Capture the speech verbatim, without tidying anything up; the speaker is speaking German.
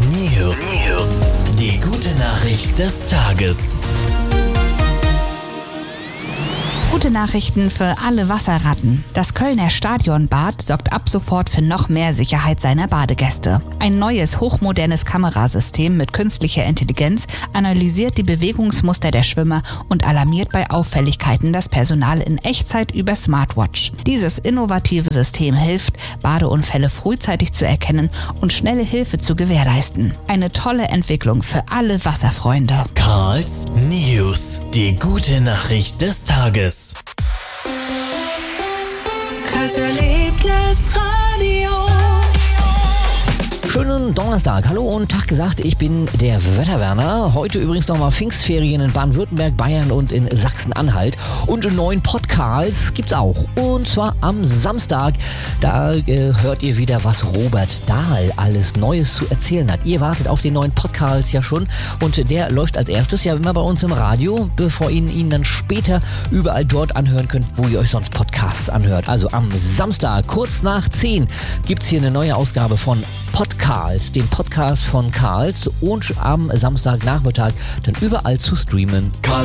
News. News. Die gute Nachricht des Tages. Gute Nachrichten für alle Wasserratten. Das Kölner Stadionbad sorgt ab sofort für noch mehr Sicherheit seiner Badegäste. Ein neues, hochmodernes Kamerasystem mit künstlicher Intelligenz analysiert die Bewegungsmuster der Schwimmer und alarmiert bei Auffälligkeiten das Personal in Echtzeit über Smartwatch. Dieses innovative System hilft, Badeunfälle frühzeitig zu erkennen und schnelle Hilfe zu gewährleisten. Eine tolle Entwicklung für alle Wasserfreunde. Karls News. Die gute Nachricht des Tages. Karls Erlebnisradio. Schönen Donnerstag. Hallo und Tag gesagt, ich bin der Wetterwerner. Heute übrigens nochmal Pfingstferien in Baden-Württemberg, Bayern und in Sachsen-Anhalt. Und einen neuen Podcast gibt's auch. Und zwar am Samstag. Da äh, hört ihr wieder, was Robert Dahl alles Neues zu erzählen hat. Ihr wartet auf den neuen Podcast ja schon. Und der läuft als erstes ja immer bei uns im Radio, bevor ihr ihn dann später überall dort anhören könnt, wo ihr euch sonst Podcasts anhört. Also am Samstag, kurz nach zehn, gibt's hier eine neue Ausgabe von Podcast. Karls, dem Podcast von Karls, und am Samstagnachmittag dann überall zu streamen. Karl